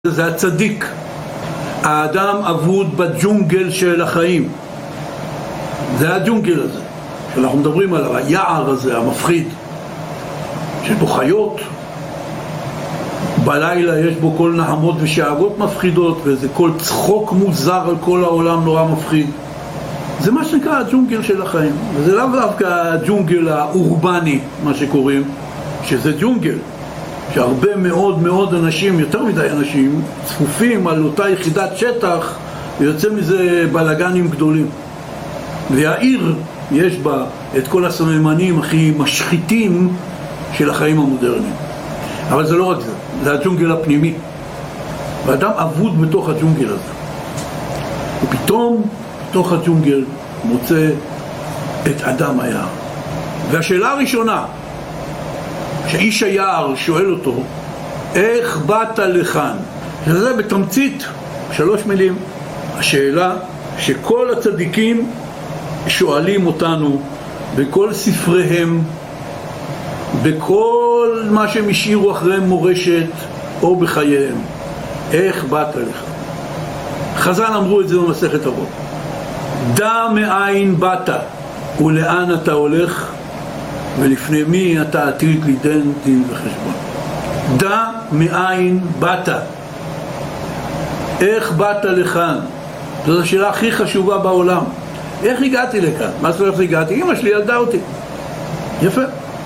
זה הצדיק. האדם אבוד בג'ונגל של החיים. זה הג'ונגל הזה שאנחנו מדברים עליו, היער הזה המפחיד, שיש בו חיות, בלילה יש בו כל נהמות ושאגות מפחידות, וזה כל צחוק מוזר על כל העולם נורא מפחיד. זה מה שנקרא הג'ונגל של החיים, וזה לאו דווקא הג'ונגל האורבני, מה שקוראים, שזה ג'ונגל שהרבה מאוד מאוד אנשים, יותר מדי אנשים, צפופים על אותה יחידת שטח, ויוצא מזה בלגנים גדולים. והעיר יש בה את כל הסממנים הכי משחיתים של החיים המודרניים. אבל זה לא רק זה, זה הג'ונגל הפנימי. ואדם אבוד בתוך הג'ונגל הזה. ופתאום, בתוך הג'ונגל, מוצא את אדם היער. והשאלה הראשונה, שאיש היער שואל אותו, איך באת לכאן? שזה בתמצית 3 מילים. השאלה שכל הצדיקים שואלים אותנו בכל ספריהם, בכל מה שהם השאירו אחריהם מורשת או בחייהם, איך באת לכאן? חז"ל אמרו את זה במסכת אבות. דע מאין באת ולאן אתה הולך, ולפני מי אתה עתיד ליתן דין וחשבון. דע מאין באת, איך באת לכאן? זו השאלה הכי חשובה בעולם. איך הגעתי לכאן? מה זאת אומרת הגעתי? אמא שלי ילדה אותי. יפה.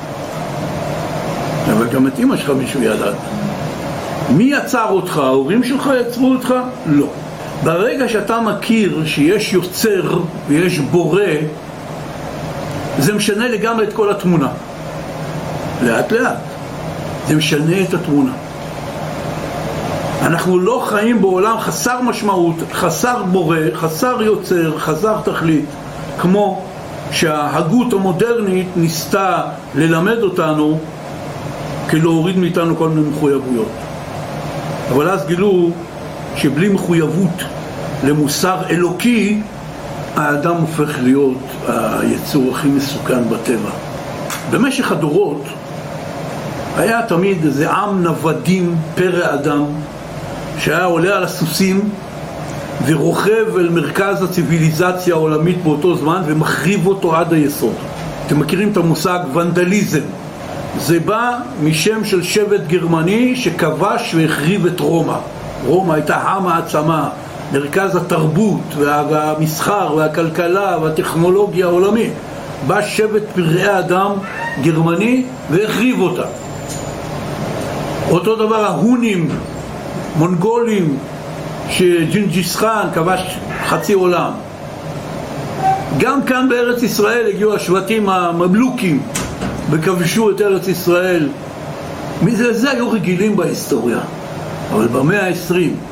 אבל גם את אמא שלך מישהו ילד. מי יצר אותך? ההורים שלך יצרו אותך? לא. ברגע שאתה מכיר שיש יוצר ויש בורא, זה משנה לגמרי את כל התמונה. לאט לאט. זה משנה את התמונה. אנחנו לא חיים בעולם חסר משמעות, חסר בורא, חסר יוצר, חסר תכלית, כמו שההגות המודרנית ניסתה ללמד אותנו כלהוריד מאיתנו כל מיני מחויבויות. אבל אז גילו שבלי מחויבות למוסר אלוקי, האדם הופך להיות היצור הכי מסוכן בטבע. במשך הדורות היה תמיד איזה עם נוודים, פרא אדם, שהיה עולה על הסוסים ורוכב אל מרכז הציביליזציה העולמית באותו זמן ומחריב אותו עד היסוד. אתם מכירים את המושג ונדליזם. זה בא משם של שבט גרמני שכבש והחריב את רומא. רומא הייתה המעצמה, מרכז התרבות והמסחר והכלכלה והטכנולוגיה העולמית. בא שבט פראי אדם גרמני והחריב אותה. אותו דבר ההונים, מונגולים, שג'ינג'יס חאן כבש חצי עולם. גם כאן בארץ ישראל הגיעו השבטים הממלוכים וכבשו את ארץ ישראל. זה היו רגילים בהיסטוריה. אבל במאה ה-20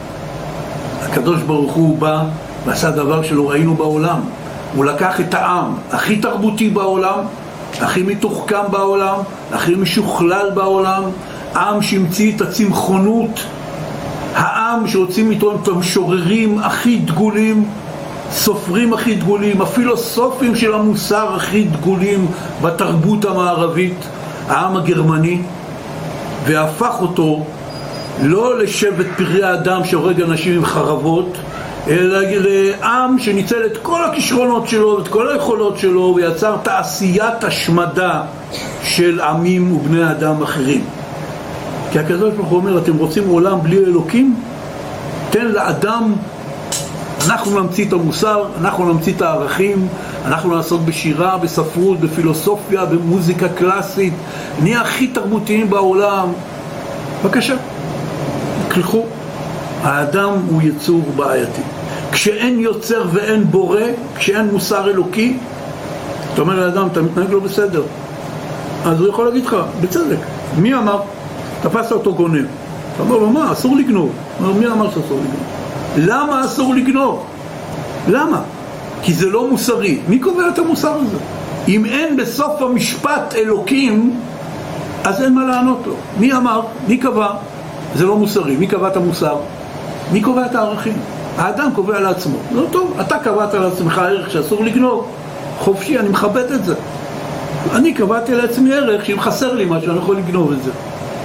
הקדוש ברוך הוא בא ועשה דבר שלא ראינו בעולם. הוא לקח את העם הכי תרבותי בעולם, הכי מתוחכם בעולם, הכי משוכלל בעולם, עם שהמציא את הצמחונות, העם שהוצאים איתו את המשוררים הכי דגולים, סופרים הכי דגולים, הפילוסופים של המוסר הכי דגולים בתרבות המערבית, העם הגרמני, והפך אותו לא לשבט פראי אדם שהורג אנשים עם חרבות, אלא לעם שניצל את כל הכישרונות שלו ואת כל היכולות שלו ויצר תעשיית השמדה של עמים ובני אדם אחרים. כי הקדוש ברוך הוא אומר, אתם רוצים עולם בלי אלוקים? תן לאדם, אנחנו נמציא את המוסר, אנחנו נמציא את הערכים, אנחנו נעסוק בשירה, בספרות, בפילוסופיה, במוזיקה קלאסית, נהיה הכי תרבותיים בעולם. בבקשה, קלחו. האדם הוא יצור בעייתי. כשאין יוצר ואין בורא, כשאין מוסר אלוקי, אתה אומר לאדם, אתה מתנהג לא בסדר. אז הוא יכול להגיד לך, בצדק. מי אמר? תפסת אותו גונב. אתה אומר לו, מה? אסור לגנוב. מי אמר שאסור לגנוב? למה אסור לגנוב? למה? כי זה לא מוסרי. מי קובע את המוסר הזה? אם אין בסוף המשפט אלוקים, אז אין מה לענות לו. מי אמר? מי קבע? זה לא מוסרי. מי קבע את המוסר? מי קובע את הערכים? האדם קובע לעצמו. לא טוב, אתה קבעת לעצמך ערך שאסור לגנוב. חופשי, אני מכבד את זה. אני קבעתי לעצמי ערך שאם חסר לי משהו, אני יכול לגנוב את זה.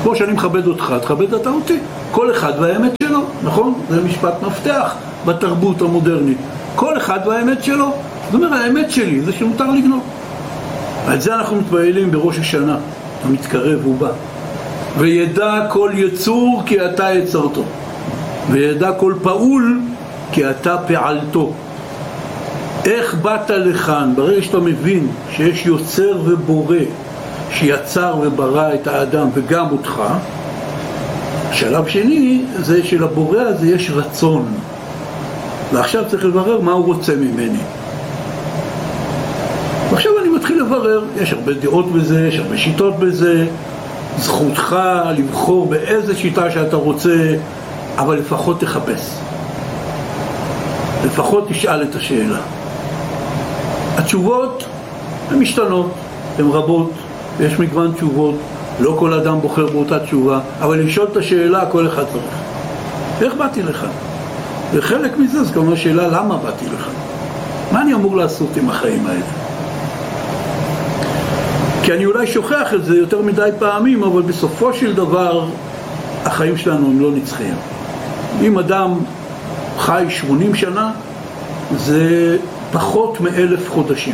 כמו שאני מכבד אותך, תכבד אתה אותי. כל אחד והאמת שלו, נכון? זה משפט מפתח בתרבות המודרנית. כל אחד והאמת שלו. זאת אומרת, האמת שלי זה שמותר לגנוב. על זה אנחנו מתפעלים בראש השנה, המתקרב ובא. וידע כל יצור כי אתה יצרתו, וידע כל פעול כי אתה פעלתו. איך באת לכאן? ברגע שאתה מבין שיש יוצר ובורא שיצר וברא את האדם וגם אותך, שלב שני זה שלבורא הזה יש רצון, ועכשיו צריך לברר מה הוא רוצה ממני. ועכשיו אני מתחיל לברר, יש הרבה דעות בזה, יש הרבה שיטות בזה, זכותך לבחור באיזה שיטה שאתה רוצה, אבל לפחות תחפש, לפחות תשאל את השאלה. התשובות הן משתנות, הן רבות, יש מגוון תשובות, לא כל אדם בוחר באותה תשובה, אבל לשאול את השאלה כל אחד צריך. איך באתי לך? וחלק מזה זה כמובן שאלה למה באתי לך? מה אני אמור לעשות עם החיים האלה? כי אני אולי שוכח את זה יותר מדי פעמים, אבל בסופו של דבר החיים שלנו הם לא נצחיים. אם אדם חי 80 שנה, זה פחות מ1,000 חודשים.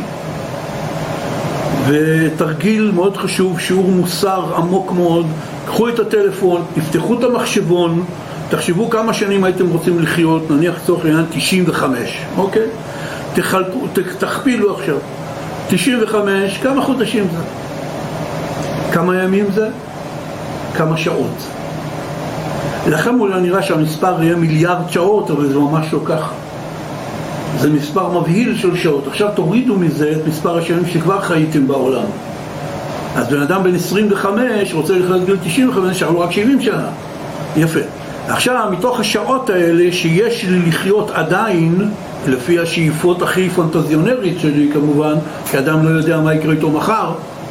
ותרגיל מאוד חשוב, שיעור מוסר עמוק מאוד, קחו את הטלפון, תפתחו את המחשבון, תחשבו כמה שנים הייתם רוצים לחיות, נניח צורך עניין 95, אוקיי? תכפילו עכשיו, 95, כמה חודשים זה? כמה ימים זה? כמה שעות? לכם אולי נראה שהמספר יהיה מיליארד שעות, אבל זה ממש לא ככה. זה מספר מבהיל של שעות. עכשיו תורידו מזה את מספר השנים שכבר חייתם בעולם. אז בן אדם בן 25 רוצה לחיות גיל 95, שעלו רק 70 שנה. יפה. עכשיו, מתוך השעות האלה שיש לי לחיות עדיין, לפי השאיפות הכי פנטזיונרית שלי כמובן, כי אדם לא יודע מה יקרה איתו מחר,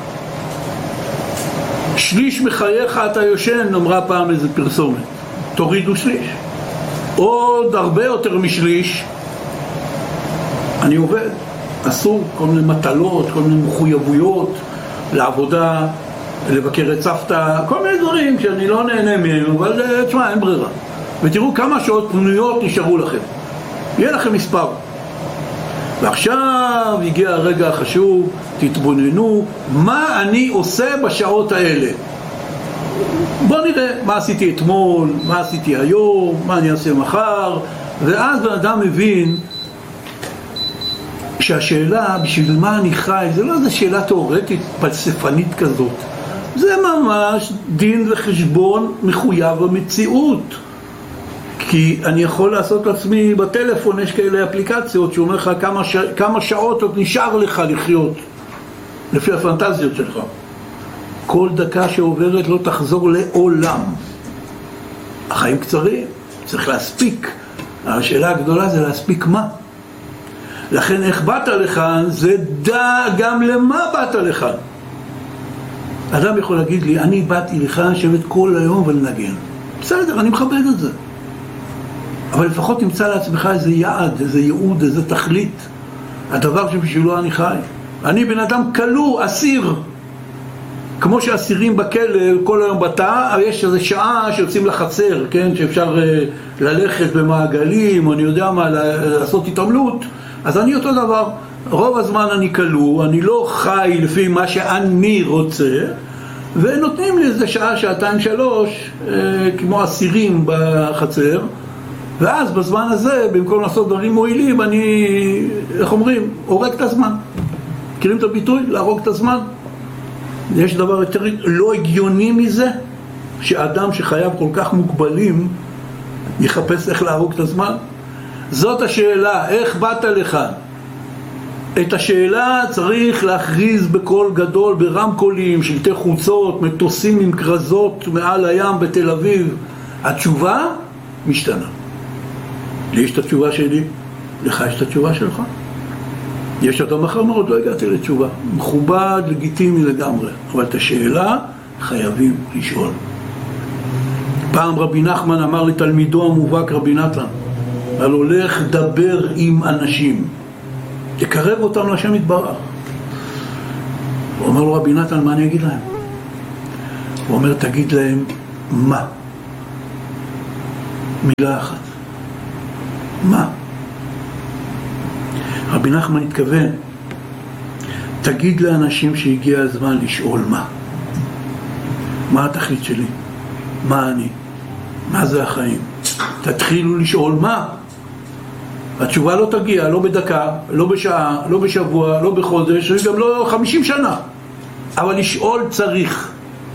שליש מחייך אתה יושן, אמרה פעם איזה פרסומת. תורידו שליש. עוד הרבה יותר משליש, אני עובד. אסור כל מיני מטלות, כל מיני מחויבויות, לעבודה, לבקר את סבתא, כל מיני דברים שאני לא נהנה מהם, אבל תשמע, אין ברירה. ותראו כמה שעות פנויות נשארו לכם. יהיה לכם מספר. ועכשיו הגיע הרגע החשוב, תתבוננו, מה אני עושה בשעות האלה? בואו נראה מה עשיתי אתמול, מה עשיתי היום, מה אני אעשה מחר, ואז בן אדם מבין שהשאלה בשביל מה אני חי, זה לא איזו שאלה תיאורטית פלספנית כזאת, זה ממש דין וחשבון מחויב המציאות. כי אני יכול לעשות לעצמי בטלפון, יש כאלה אפליקציות שאומר לך כמה שעות עוד נשאר לך לחיות לפי הפנטזיות שלך. כל דקה שעוברת לא תחזור לעולם. החיים קצרים, צריך להספיק. השאלה הגדולה זה להספיק מה. לכן איך באת לכאן זה דע גם למה באת לכאן. אדם יכול להגיד לי, אני באתי לכאן לשבת כל היום ולנגן. בסדר, אני מכבד את זה. אבל לפחות תמצא לעצמך איזה יעד, איזה ייעוד, איזה תכלית. הדבר שבשבילו אני חי. אני בן אדם כלוא, אסיר. כמו שאסירים בכלא כל היום בתא, יש איזו שעה שיוצאים לחצר, כן? שאפשר ללכת במעגלים, או אני יודע מה, לעשות התעמלות. אז אני אותו דבר. רוב הזמן אני כלוא, אני לא חי לפי מה שאני רוצה, ונותנים לי איזה שעה, שעתיים, 3, כמו אסירים בחצר. ואז בזמן הזה, במקום לעשות דברים מועילים, אני, איך אומרים, הורג את הזמן. מכירים את הביטוי? להרוג את הזמן. יש דבר יותר לא הגיוני מזה, שאדם שחייו כל כך מוגבלים, יחפש איך להרוג את הזמן. זאת השאלה, איך באת לך? את השאלה צריך להכריז בקול גדול, ברמקולים, שלטי חוצות, מטוסים עם קרזות מעל הים בתל אביב. התשובה משתנה. לי יש את התשובה שלי, לך יש את התשובה שלך. יש אדם אחר מאוד, לא הגעתי לתשובה. מכובד, לגיטימי לגמרי. אבל את השאלה חייבים לשאול. פעם רבי נחמן אמר לתלמידו המובהק רבי נתן, על הולך דבר עם אנשים. תקרב אותם להשם יתברך. הוא אומר לו רבי נתן, מה אני אגיד להם? הוא אומר, תגיד להם מה? מילה אחת. מה? רבי נחמן התכוון, תגיד לאנשים שהגיע הזמן לשאול מה. מה התכלית שלי? מה אני? מה זה החיים? תתחילו לשאול מה. התשובה לא תגיע, לא בדקה, לא בשעה, לא בשבוע, לא בחודש, גם לא 50 שנה. אבל לשאול צריך.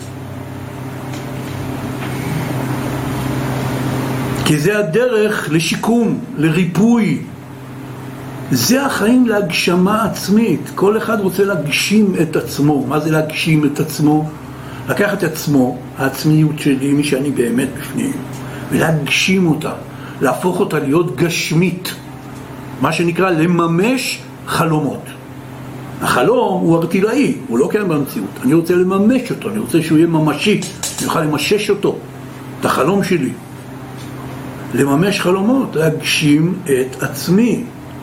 כי זה הדרך לשיקום, לריפוי. זה החיים להגשמה עצמית. כל אחד רוצה להגשים את עצמו. מה זה להגשים את עצמו? לקחת את עצמו, העצמיות שלי, מי שאני באמת בפנים, ולהגשים אותה, להפוך אותה להיות גשמית. מה שנקרא לממש חלומות. החלום הוא ארטילאי, הוא לא קיים במציאות. אני רוצה לממש אותו, אני רוצה שהוא יהיה ממשי, אני אוכל למשש אותו, את החלום שלי. לממש חלומות, להגשים את עצמי.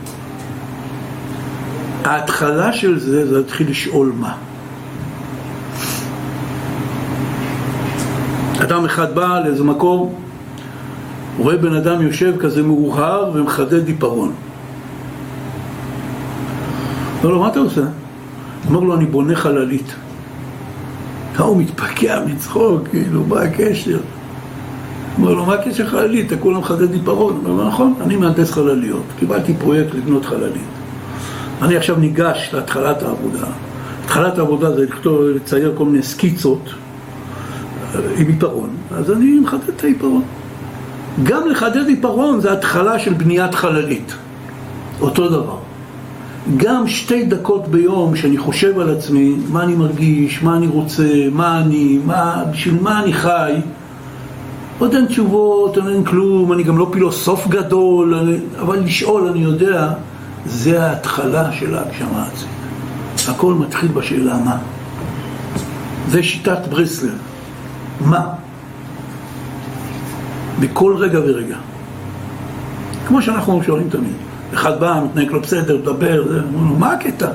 ההתחלה של זה, זה להתחיל לשאול מה. אדם אחד בא לאיזה מקום, הוא רואה בן אדם יושב כזה מאוחר ומחדד דיפרון. אומר לו, מה אתה עושה? אומר לו, אני בונה חללית. הוא מתפקע מצחוק, כאילו, מה הקשר? אומר לו, מה הקשר חללית? אתה כולם מחדד דיפרון. אומר לו, נכון, אני מהנדס חלליות. קיבלתי פרויקט לבנות חללית. אני עכשיו ניגש להתחלת העבודה. התחלת העבודה זה לצייר כל מיני סקיצות עם עיפרון. אז אני מחדד את העיפרון. גם לחדד עיפרון זה התחלה של בניית חללית. אותו דבר. גם 2 דקות ביום שאני חושב על עצמי, מה אני מרגיש, מה אני רוצה, מה אני, בשביל מה אני חי, עוד אין תשובות, אין כלום, אני גם לא פילוסוף גדול, אבל לשאול, אני יודע, זה ההתחלה של ההגשמה העצמית. הכל מתחיל בשאלה מה. זה שיטת ברסלב. מה? בכל רגע ורגע. כמו שאנחנו שואלים תמיד. אחד בא, מתנהג לו בסדר, דבר, אומרים, מה הקטע?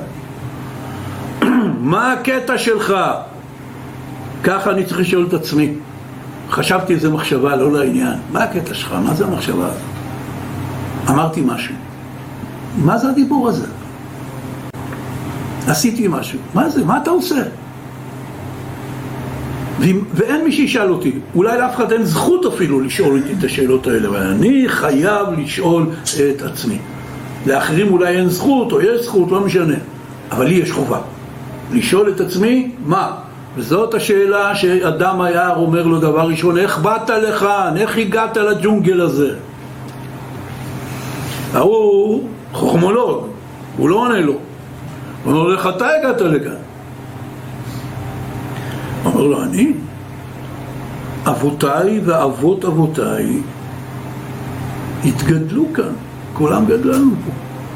מה הקטע שלך? ככה אני צריך לשאול את עצמי. חשבתי איזה מחשבה, לא לעניין. מה הקטע שלך? מה זה המחשבה הזאת? אמרתי משהו. מה זה הדיבור הזה? עשיתי משהו. מה זה? מה אתה עושה? ואין מי שישאל אותי. אולי לאף אחד אין זכות אפילו לשאול אותי את השאלות האלה, אבל אני חייב לשאול את עצמי. לאחרים אולי אין זכות או יש זכות, לא משנה. אבל לי יש חובה. לשאול את עצמי, מה? וזאת השאלה שאדם היער אומר לו דבר ראשון, איך באת לכאן? איך הגעת לג'ונגל הזה? הוא חוכמולוג, הוא לא עונה לו. הוא אומר לך, אתה הגעת לכאן. הוא אומר לו, אני? אבותיי ואבות אבותיי התגדלו כאן, כולם גדלנו פה.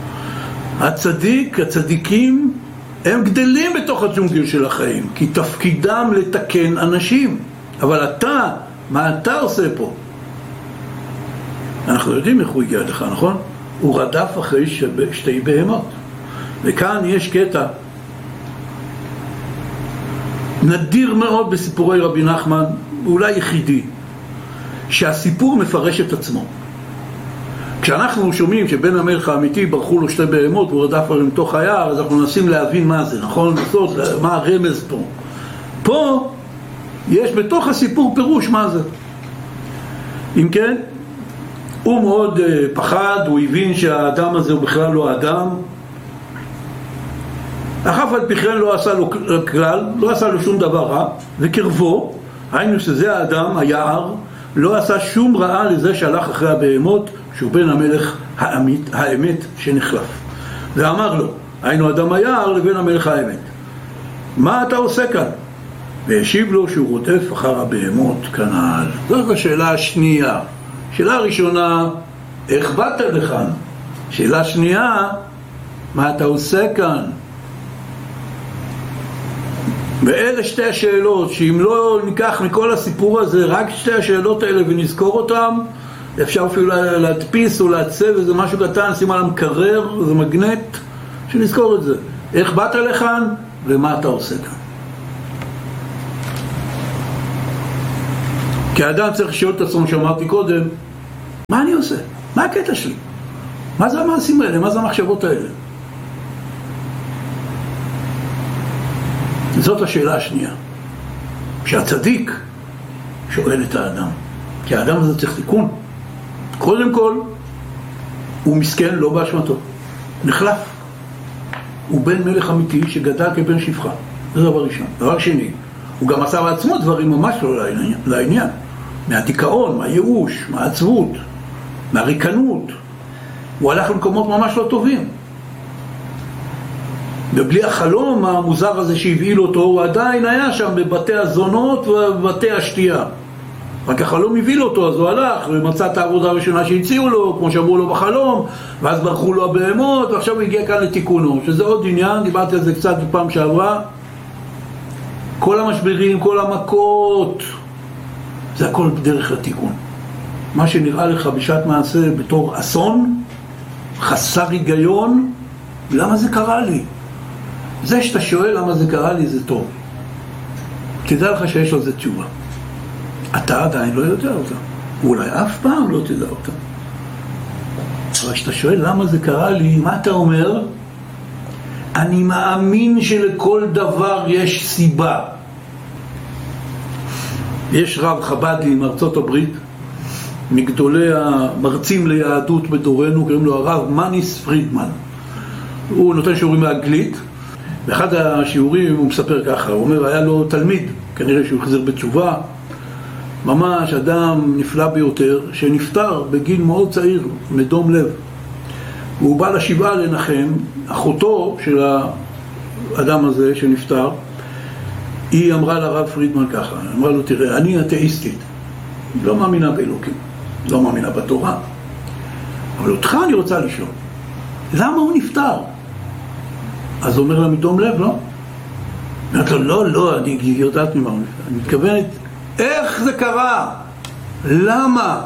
הצדיקים הם גדלים בתוך הג'ונגל של החיים, כי תפקידם לתקן אנשים. אבל אתה, מה אתה עושה פה? אנחנו יודעים איך הוא הגיע לך, נכון? הוא רדף אחרי 2 בהמות. וכאן יש קטע נדיר מאוד בסיפורי רבי נחמן, אולי יחידי, שהסיפור מפרש את עצמו. כשאנחנו שומעים שבן המלך האמיתי ברחו לו 2 בהמות והוא רדף עליהם מתוך היער, אז אנחנו מנסים להבין מה זה, נכון? מה הרמז פה? פה יש בתוך הסיפור פירוש מה זה. אם כן, הוא מאוד פחד, הוא הבין שהאדם הזה הוא בכלל לא האדם. אף על פי כן לא עשה לו כלל, לא עשה לו שום דבר רע, וקרבו, היינו שזה האדם, היער, לא עשה שום רעה לזה שהלך אחרי הבהמות, שהוא בן המלך האמת שנחלף. ואמר לו, היינו אדם היער לבין המלך האמת. מה אתה עושה כאן? והשיב לו שהוא רודף אחר הבהמות כנעל. זאת השאלה השנייה. שאלה הראשונה, איך באת לכאן? שאלה שנייה, מה אתה עושה כאן? ואלה 2 השאלות, שאם לא ניקח מכל הסיפור הזה רק 2 השאלות האלה ונזכור אותם, אפשר אפילו להדפיס או לעצב איזה משהו קטן, שים על המקרר, איזה מגנט, שנזכור את זה. איך באת לכאן ומה אתה עושה כאן? כי האדם צריך לשאול את עצמו, שאמרתי קודם, מה אני עושה? מה הקטע שלי? מה זה המעשים האלה? מה זה המחשבות האלה? זאת השאלה השנייה, שהצדיק שואל את האדם, כי האדם הזה צריך תיקון. קודם כל, הוא מסכן לא באשמתו, נחלף. הוא בן מלך אמיתי שגדל כבן שפחה, זה דבר ראשון. דבר שני, הוא גם עשה לעצמו דברים ממש לא לעניין, מהדיכאון, מהייאוש, מהעצבות, מהריקנות. הוא הלך למקומות ממש לא טובים, ובלי החלום המוזר הזה שהבעיל אותו, הוא עדיין היה שם בבתי הזונות ובבתי השתייה. רק החלום הבעיל אותו, אז הוא הלך ומצא את העבודה הראשונה שהציעו לו, כמו שאמרו לו בחלום, ואז ברחו לו הבהמות, ועכשיו הוא הגיע כאן לתיקונו, שזה עוד עניין, דיברתי על זה קצת בפעם שעברה. כל המשברים, כל המכות, זה הכל בדרך לתיקון. מה שנראה לך בשעת מעשה בתור אסון, חסר היגיון, למה זה קרה לי? זה שאתה שואל למה זה קרה לי, זה טוב. תדע לך שיש לו זה תשובה. אתה עדיין לא יודע אותה. אולי אף פעם לא תדע אותה. אבל כשאתה שואל למה זה קרה לי, מה אתה אומר? אני מאמין שלכל דבר יש סיבה. יש רב חב"די מארצות הברית, מגדולי המרצים ליהדות בדורנו, קוראים לו הרב מניס פרידמן. הוא נותן שיעורים באנגלית, באחד השיעורים הוא מספר ככה, הוא אומר, היה לו תלמיד, כנראה שהוא חזר בתשובה, ממש אדם נפלא ביותר, שנפטר בגיל מאוד צעיר, מדום לב. והוא בא לשבעה לנחם, אחותו של האדם הזה שנפטר, היא אמרה לרב פרידמן ככה, אמרה לו, תראה, אני אתאיסטית, לא מאמינה באלוקים, לא מאמינה בתורה, אבל אותך אני רוצה לשאול, למה הוא נפטר? אז הוא אומר לה, מדום לב, לא? אומרת לו, לא, אני יודעת ממה הוא נפטר. אני מתכוונת, איך זה קרה? למה?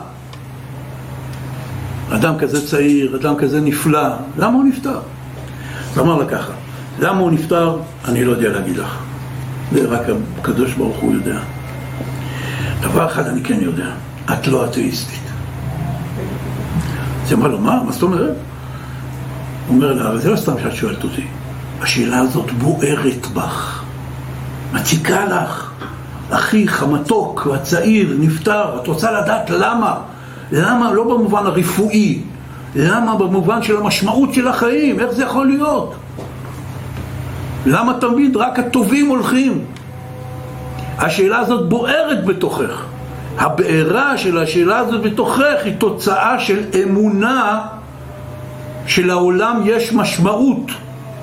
אדם כזה צעיר, אדם כזה נפלא, למה הוא נפטר? אז אמר לה ככה, למה הוא נפטר? אני לא יודע להגיד לך. זה רק הקדוש ברוך הוא יודע. דבר אחד אני כן יודע, את לא אתאיסטית. אז היא אמרה לו, מה זאת אומרת? הוא אומר לה, אבל זה לא סתם שאת שואלת אותי. השאלה הזאת בוערת בך, מציקה לך. אחיך המתוק והצעיר נפטר, את רוצה לדעת למה? למה? לא במובן הרפואי, למה במובן של המשמעות של החיים? איך זה יכול להיות? למה תמיד רק הטובים הולכים? השאלה הזאת בוערת בתוכך. הבעירה של השאלה הזאת בתוכך היא תוצאה של אמונה שלעולם יש משמעות.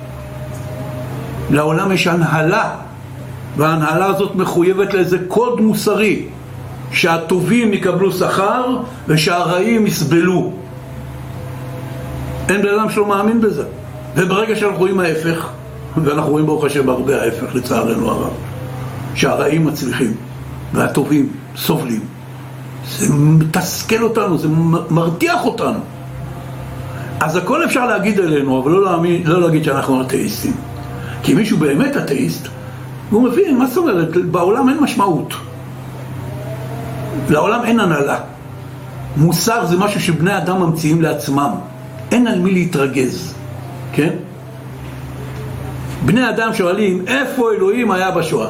לעולם יש הנהלה, וההנהלה הזאת מחויבת לאיזה קוד מוסרי, שהטובים יקבלו שכר ושהרעים יסבלו. אין בן אדם שלא מאמין בזה. וברגע שאנחנו רואים ההפך, ואנחנו רואים ברוך השם הרבה ההפך לצערנו הרב, שהרעים מצליחים והטובים סובלים, זה מתסכל אותנו, זה מרתיח אותנו. אז הכל אפשר להגיד אלינו, אבל לא להגיד שאנחנו אתאיסטים. כי מישהו באמת אתאיסט, הוא מבין, מה זאת אומרת? בעולם אין משמעות. לעולם אין הנהלה. מוסר זה משהו שבני אדם ממציאים לעצמם. אין על מי להתרגז. כן? בני אדם שואלים, איפה אלוהים היה בשואה?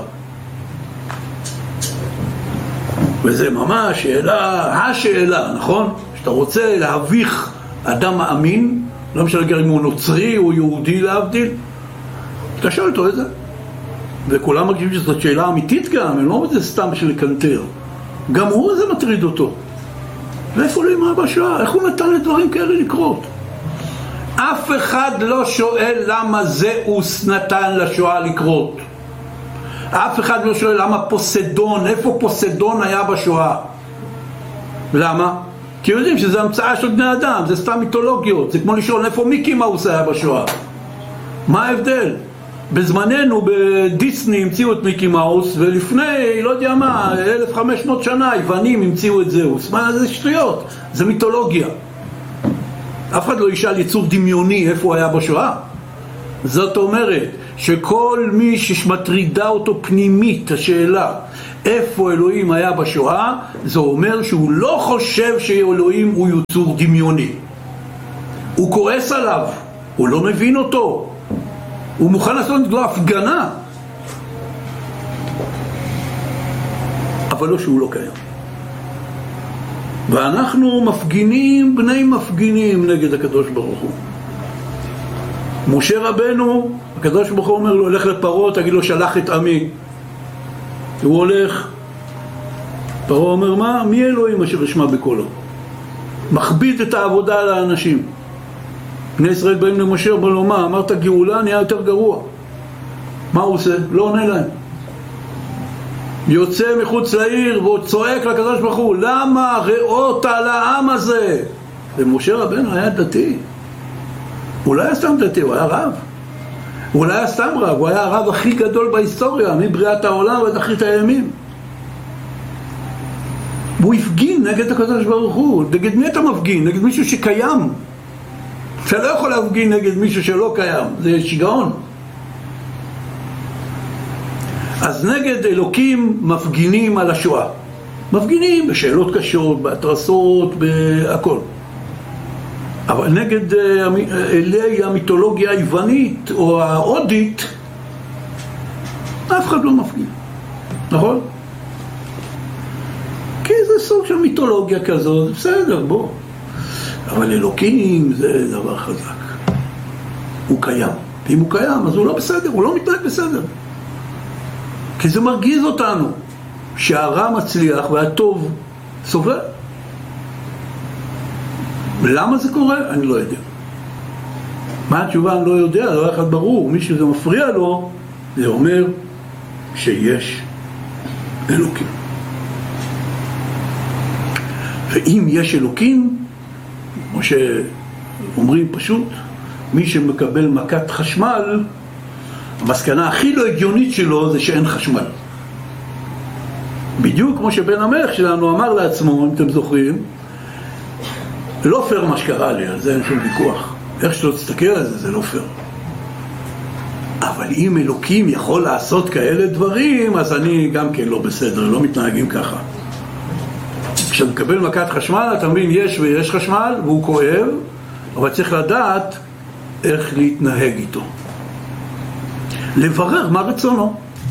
וזה ממש השאלה, נכון? שאתה רוצה להביך אדם מאמין, לא משנה אם הוא נוצרי או יהודי להבדיל, אתה שואל אותו את זה. וכולם מרגישים שזאת שאלה אמיתית גם, הם לא זה סתם בשביל לקנטר. גם הוא זה מטריד אותו. ואיפה אלוהים היה בשואה? איך הוא נתן לדברים כאלה לקרות? אף אחד לא שואל למה זאוס נתן לשואה לקרות. אף אחד לא שואל למה פוסדון, איפה פוסדון היה בשואה. למה? כי יודעים שזה המצאה של בני אדם, זה סתם מיתולוגיות. זה כמו לשאול איפה מיקי מאוס היה בשואה. מה ההבדל? בזמננו בדיסני המציאו את מיקי מאוס, ולפני, לא יודע מה, 1500 שנה, יוונים המציאו את זאוס. מה זה שטויות? זה מיתולוגיה. אף אחד לא ישאל יצור דמיוני איפה הוא היה בשואה. זאת אומרת שכל מי שמטרידה אותו פנימית השאלה איפה אלוהים היה בשואה, זה אומר שהוא לא חושב שאלוהים הוא יצור דמיוני. הוא כועס עליו, הוא לא מבין אותו, הוא מוכן לעשות נגדו הפגנה, אבל לא שהוא לא קיים. ואנחנו מפגינים, בני מפגינים נגד הקדוש ברוך הוא. משה רבנו, הקדוש ברוך הוא אומר לו, הולך לפרעה, תגיד לו שלח את עמי. הוא הולך, פרעה אומר, מה? מי אלוהים אשר ישמע בקולו? מכביד את העבודה על האנשים. בני ישראל באים למשה, אומר לו, מה? אמרת גאולה, נהיה יותר גרוע. מה הוא עושה? לא עונה להם. יוצא מחוץ לעיר והוא צועק לקדוש ברוך הוא, למה ראות על העם הזה? ומשה רבנו היה דתי. הוא לא היה סתם דתי, הוא היה רב. הוא לא היה סתם רב, הוא היה הרב הכי גדול בהיסטוריה, מבריאת העולם ועד אחרית הימים. והוא הפגין נגד הקדוש ברוך הוא. נגד מי אתה מפגין? נגד מישהו שקיים. אתה לא יכול להפגין נגד מישהו שלא קיים, זה שיגעון. אז נגד אלוקים מפגינים על השואה. מפגינים בשאלות קשות, בהתרסות, בהכל. אבל נגד אלי המיתולוגיה היוונית או ההודית, אף אחד לא מפגין. נכון? כי זה סוג של מיתולוגיה כזאת, בסדר, בוא. אבל אלוקים זה דבר חזק. הוא קיים. ואם הוא קיים, אז הוא לא בסדר, הוא לא מתנהג בסדר. כי זה מרגיז אותנו, שהרע מצליח והטוב סובל. למה זה קורה? אני לא יודע. מה התשובה? אני לא יודע, לא אחד ברור. מי שזה מפריע לו, זה אומר שיש אלוקים. ואם יש אלוקים, כמו שאומרים פשוט, מי שמקבל מכת חשמל, המסקנה הכי לא הגיונית שלו זה שאין חשמל. בדיוק כמו שבן המלך שלנו אמר לעצמו, אם אתם זוכרים, לא פייר מה שקרה לי, על זה אין שום ויכוח. איך שלא תסתכל על זה, זה לא פייר. אבל אם אלוקים יכול לעשות כאלה דברים, אז אני גם כן לא בסדר, לא מתנהגים ככה. כשאתה מקבל מכת חשמל, אתה מבין, יש ויש חשמל, והוא כואב, אבל צריך לדעת איך להתנהג איתו. לברר מה רצונו.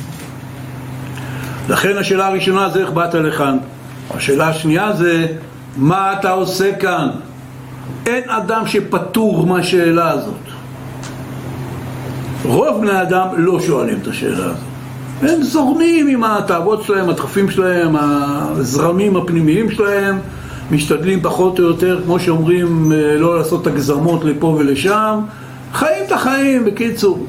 לכן השאלה הראשונה זה איך באת לכאן. השאלה השנייה זה מה אתה עושה כאן. אין אדם שפטור מהשאלה הזאת. רוב בני אדם לא שואלים את השאלה הזאת. הם זורמים עם התאוות שלהם, הדחפים שלהם, הזרמים הפנימיים שלהם, משתדלים פחות או יותר, כמו שאומרים, לא לעשות את הגזמות לפה ולשם, חיים את החיים בקיצור.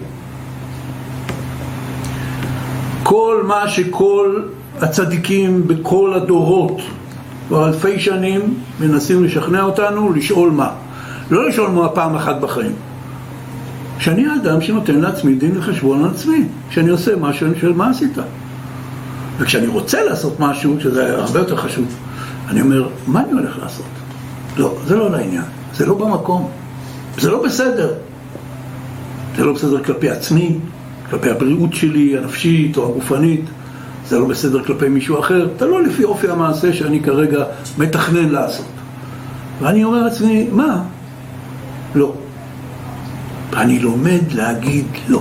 כל מה שכל הצדיקים בכל הדורות כבר אלפי שנים מנסים לשכנע אותנו, לשאול מה. לא לשאול מה פעם אחת בחיים. שאני האדם שנותן לעצמי דין וחשבון על עצמי. כשאני עושה משהו, אני שואל מה עשית? וכשאני רוצה לעשות משהו, שזה הרבה יותר חשוב, אני אומר, מה אני הולך לעשות? לא, זה לא לעניין. זה לא במקום. זה לא בסדר. זה לא בסדר כלפי עצמי, כלפי הבריאות שלי, הנפשית או הגופנית. זה לא בסדר כלפי מישהו אחר. זה לא לפי אופי המעשה שאני כרגע מתכנן לעשות. ואני אומר לעצמי, מה? לא. ואני לומד להגיד לא.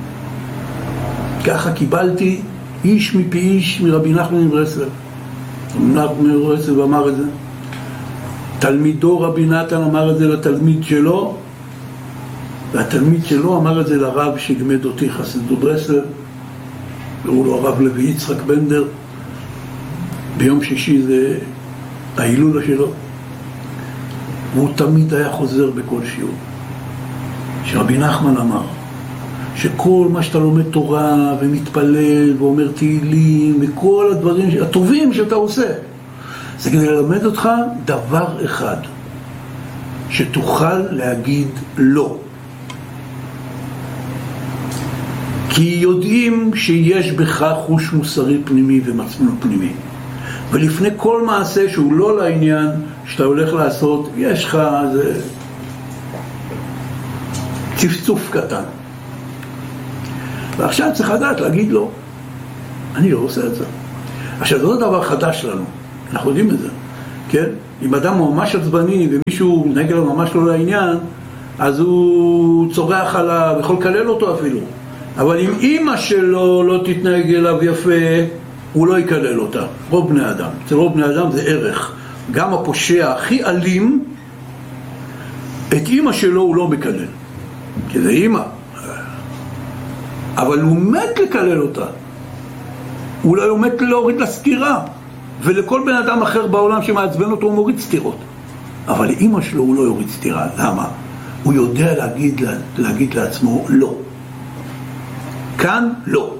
ככה קיבלתי איש מפי איש מרבי נחמן מברסלב. רבי נחמן מברסלב אמר את זה. תלמידו רבי נתן אמר את זה לתלמיד שלו, והתלמיד שלו אמר את זה לרב שלימד אותי חסידות ברסלב, קראו לו הרב לוי יצחק בנדר. ביום שישי זה ההילולה שלו, והוא תמיד היה חוזר בכל שיעור. שרבי נחמן אמר שכל מה שאתה לומד תורה ומתפלל ואומר תהילים וכל הדברים הטובים שאתה עושה, זה כדי ללמד אותך דבר אחד, שתוכל להגיד לא. כי יודעים שיש בך חוש מוסרי פנימי ומצפון פנימי. ולפני כל מעשה שהוא לא לעניין שאתה הולך לעשות, יש לך איזה צפצוף קטן. ועכשיו צריך לדעת להגיד לו, אני לא עושה את זה. עכשיו, זה לא דבר חדש לנו, אנחנו יודעים את זה, כן? אם אדם הוא ממש עצבני ומישהו נגד לו ממש לא לעניין, אז הוא צורח עליו, יכול לקלל אותו אפילו. אבל אם אמא שלו לא תתנהג אליו יפה, הוא לא יקלל אותה. רוב בני אדם. אצל רוב בני אדם זה ערך. גם הפושע הכי אלים, את אמא שלו הוא לא מקלל. כי זה אמא. אבל הוא מת לקלל אותה. הוא לא מת להוריד לה סתירה. ולכל בן אדם אחר בעולם שמעצבן אותו הוא מוריד סתירות. אבל לאמא שלו הוא לא יוריד סתירה. למה? הוא יודע להגיד לעצמו לא. כאן לא.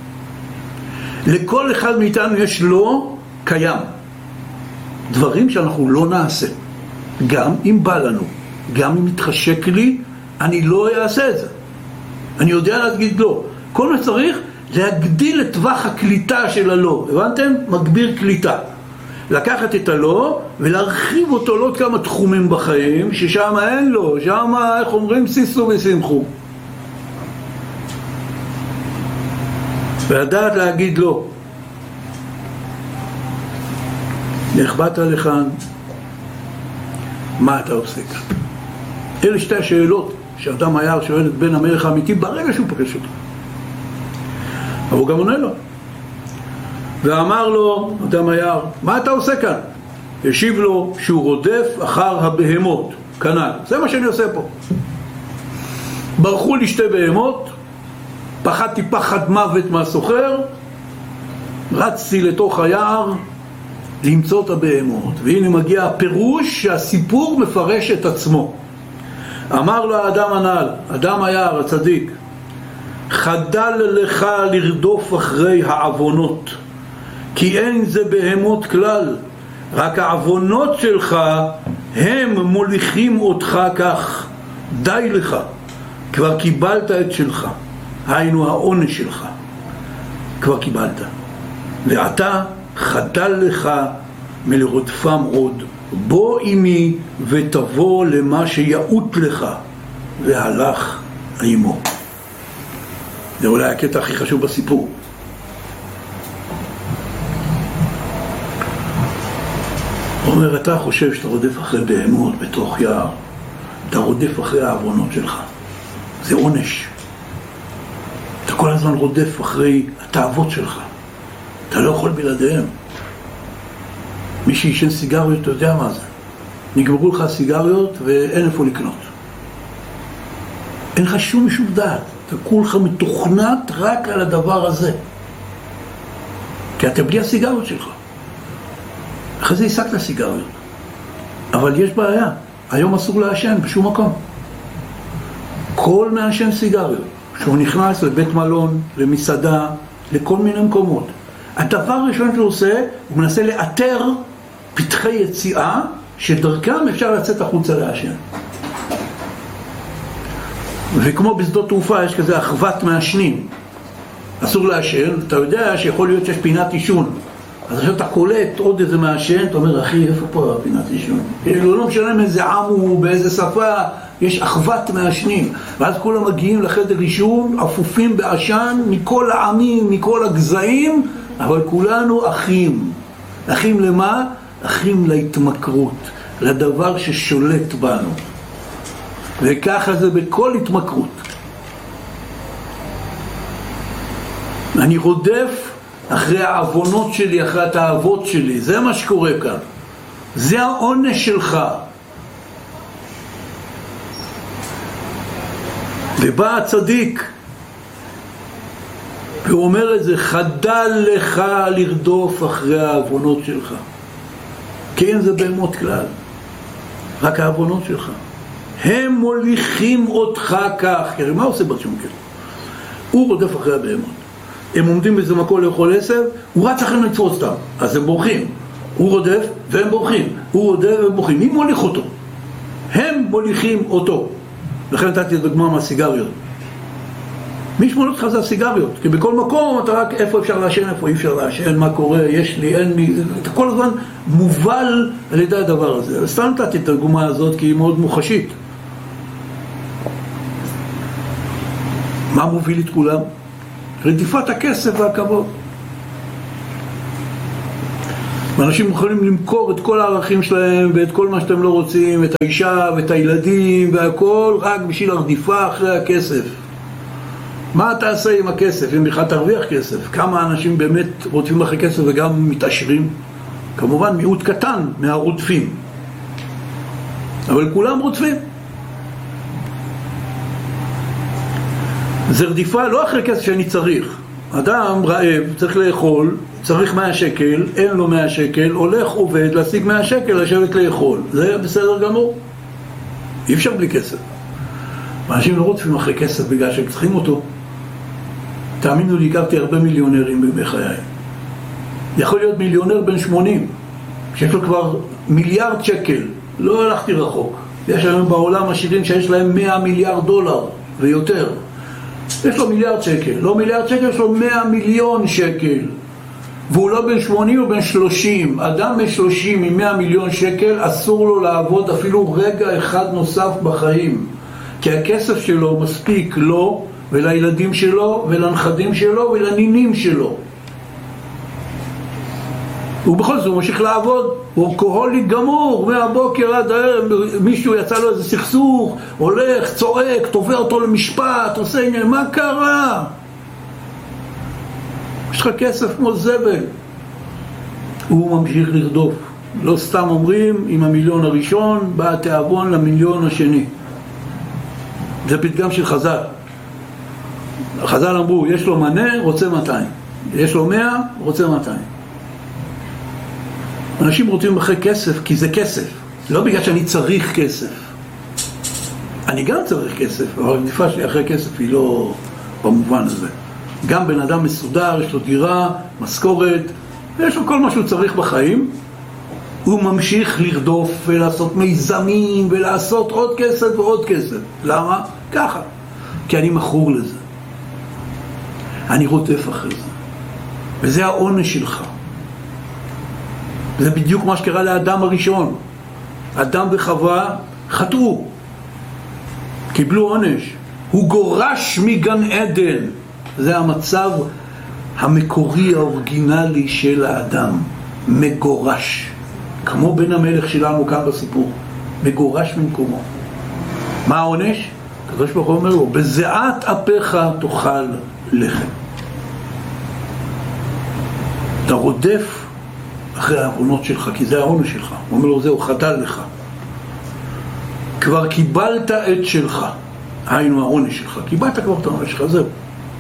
לכל אחד מאיתנו יש לא קיים. דברים שאנחנו לא נעשה. גם אם בא לנו, גם אם מתחשק לי, אני לא אעשה את זה. אני יודע להגיד לא. כל מה שצריך להגדיל את טווח הקליטה של הלא. הבנתם? מגביר קליטה. לקחת את הלא ולהרחיב אותו לעוד כמה תחומים בחיים, ששם אין לו, שם, איך אומרים, סיסו ושמחו. ולדעת להגיד לא. איך באת לכאן? מה אתה עושה כאן? אלה שתי השאלות שאדם היער שואל את בן המלך האמיתי ברגע שהוא פגש אותו. אבל הוא גם עונה לו. ואמר לו, אדם היער, מה אתה עושה כאן? השיב לו שהוא רודף אחר הבהמות. כנ"ל. זה מה שאני עושה פה. ברחו לי שתי בהמות, פחדתי פחד מוות מהסוחר, רצתי לתוך היער למצוא את הבהמות. והנה מגיע הפירוש שהסיפור מפרש את עצמו. אמר לו האדם הנ"ל, אדם היער הצדיק, חדל לך לרדוף אחרי העוונות, כי אין זה בהמות כלל, רק העוונות שלך הם מוליכים אותך כך. די לך, כבר קיבלת את שלך, היינו העונש שלך, כבר קיבלת. ואתה חדל לך מלרודפם עוד. בוא עמי ותבוא למה שיעוט לך. והלך עמו. זה אולי הקטע הכי חשוב בסיפור. הוא אומר, אתה חושב שאתה רודף אחרי בהמות בתוך יער, אתה רודף אחרי העוונות שלך. זה עונש. אתה כל הזמן רודף אחרי התאוות שלך. אתה לא יכול בלעדיהם. מי שישן סיגריות, אתה יודע מה זה. נגמרו לך סיגריות ואין איפה לקנות. אין לך שום דעת. אתה כולך מתוכנת רק על הדבר הזה. כי אתה בלי הסיגריות שלך. אחרי זה השגת סיגריות. אבל יש בעיה. היום אסור לעשן בשום מקום. כל מעשן סיגריות, שהוא נכנס לבית מלון, למסעדה, לכל מיני מקומות. הדבר הראשון שהוא עושה, הוא מנסה לאתר פתחי יציאה, שדרכם אפשר לצאת החוצה לעשן. וכמו בשדות תעופה יש כזה אחוות מעשנים. אסור לעשן, אתה יודע שיכול להיות שיש פינת עישון. אז עכשיו אתה קולט עוד איזה מעשן, אתה אומר, אחי, איפה פה הפינת עישון? לא משנה מאיזה עם הוא, באיזה שפה, יש אחוות מעשנים. ואז כולם מגיעים לחדר עישון, אפופים בעשן, מכל העמים, מכל הגזעים, אבל כולנו אחים. אחים למה? אחים להתמכרות, לדבר ששולט בנו. וככה זה בכל התמכרות. אני רודף אחרי העוונות שלי, אחרי התאוות שלי. זה מה שקורה כאן. זה העונש שלך. ובא הצדיק והוא אומר את זה, חדל לך לרדוף אחרי העוונות שלך. כן, זה בהמות כלל. רק העוונות שלך. הם מוליכים אותך כך. כי מה עושה ברשונקל? הוא רודף אחרי הבהמות. הם עומדים באיזה מקום לאכול עשב, הוא רץ אחריהם לתפוס אותם. אז הם בורחים. הוא רודף והם בורחים. הוא רודף והם בורחים. מי מוליך אותו? הם מוליכים אותו. לכן נתתי את דוגמה מהסיגריות. מי שמוליך אותך זה הסיגריות. כי בכל מקום אתה רק איפה אפשר לעשן, איפה אי אפשר לעשן, מה קורה, יש לי, אין לי. אתה כל הזמן מובל על ידי הדבר הזה. סתם נתתי את הדוגמה הזאת כי היא מאוד מוחשית. מה מוביל את כולם? רדיפת הכסף והכבוד. ואנשים יכולים למכור את כל הערכים שלהם ואת כל מה שאתם לא רוצים, את האישה ואת הילדים והכל, רק בשביל הרדיפה אחרי הכסף. מה תעשה עם הכסף? אם בכלל תרוויח כסף? כמה אנשים באמת רודפים אחרי כסף וגם מתעשרים? כמובן מיעוט קטן מהרודפים, אבל כולם רודפים. זה רדיפה לא אחרי כסף שאני צריך. אדם רעב, צריך לאכול, צריך 100 שקל, אין לו 100 שקל, הולך עובד להשיג 100 שקל, לשבת לאכול. זה בסדר גמור. אי אפשר בלי כסף. אנשים לא רודפים אחרי כסף בגלל שהם צריכים אותו. תאמינו לי, הכרתי הרבה מיליונרים בחיי. יכול להיות מיליונר בן 80, שיש לו כבר מיליארד שקל. לא הלכתי רחוק. יש היום בעולם עשירים שיש להם 100 מיליארד דולר ויותר. יש לו מיליארד שקל. לא מיליארד שקל, יש לו 100 מיליון שקל. והוא לא בן 80, הוא בן 30. אדם בן 30 עם 100 מיליון שקל, אסור לו לעבוד אפילו רגע אחד נוסף בחיים. כי הכסף שלו מספיק לו ולילדים שלו ולנכדים שלו ולנינים שלו. ובכל זאת הוא ממשיך לעבוד, הוא אלכוהולי גמור מהבוקר עד הערב. מישהו יצא לו איזה סכסוך, הולך, צועק, תובע אותו למשפט, עושה עניין, מה קרה? יש לך כסף כמו זבל. הוא ממשיך לרדוף. לא סתם אומרים, עם המיליון הראשון בא התיאבון למיליון השני. זה פתגם של חז"ל. חז"ל אמרו, יש לו מנה, רוצה 200. יש לו 100, רוצה 200. אנשים רוצים אחרי כסף כי זה כסף. לא בגלל שאני צריך כסף. אני גם צריך כסף, אבל הרדיפה שלי אחרי כסף היא לא במובן הזה. גם בן אדם מסודר, יש לו דירה, משכורת, יש לו כל מה שהוא צריך בחיים. הוא ממשיך לרדוף ולעשות מיזמים ולעשות עוד כסף ועוד כסף. למה? ככה. כי אני מכור לזה. אני רודף אחרי זה. וזה העונש שלך. זה בדיוק מה שקרה לאדם הראשון. אדם וחווה חטאו. קיבלו עונש. הוא גורש מגן עדן. זה המצב המקורי האורגינלי של האדם. מגורש. כמו בן המלך שלנו כאן בסיפור. מגורש ממקומו. מה העונש? הקדוש ברוך הוא אומר לו, בזיעת אפיך תאכל לחם. אתה רודף אחרי העוונות שלך, כי זה העונש שלך. הוא אומר לו, זהו, חדל לך. כבר קיבלת את שלך. היינו העונש שלך. קיבלת כבר את העונש שלך, זהו.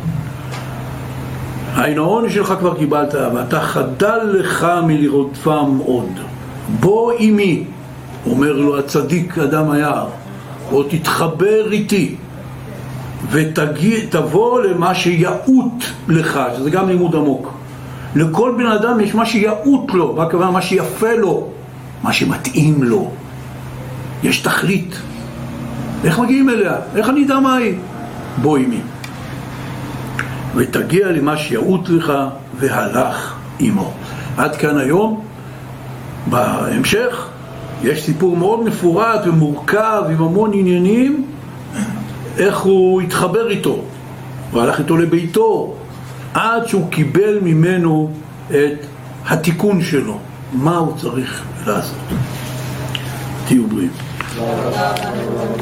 היינו העונש שלך כבר קיבלת, ואתה חדל לך מלרודפם עוד. בוא עמי, אומר לו הצדיק אדם היער, או תתחבר איתי, ותבוא למה שיעוט לך, שזה גם לימוד עמוק. לכל בן אדם יש מה שיעוט לו, והכוונה מה שיפה לו, מה שמתאים לו. יש תכלית. איך מגיעים אליה? איך אני יודע מה היא? בוא עמי. ותגיע למה שיעוט לך, והלך עמו. עד כאן היום. בהמשך יש סיפור מאוד מפורט ומורכב עם המון עניינים איך הוא התחבר איתו והלך איתו לביתו עד שהוא קיבל ממנו את התיקון שלו, מה הוא צריך לעשות. תהיו בריאים.